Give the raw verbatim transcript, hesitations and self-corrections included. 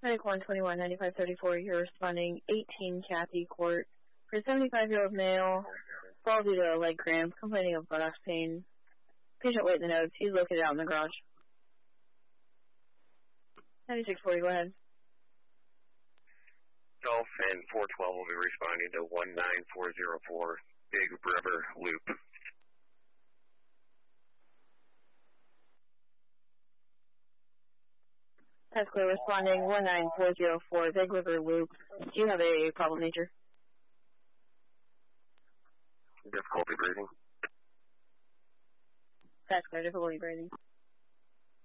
Medic one twenty-one ninety-five thirty-four, you're responding eighteen Kathy Court for a seventy-five-year-old male, fall due to leg cramp, complaining of buttocks pain. Patient wait in the notes. He's located out in the garage. ninety-six forty, go ahead. Golf and four twelve will be responding to one nine four zero four Big River Loop. That's clear. Responding one nine four zero four Big River Loop. Do you have a problem, Major? Difficulty breathing. That's clear. Difficulty breathing.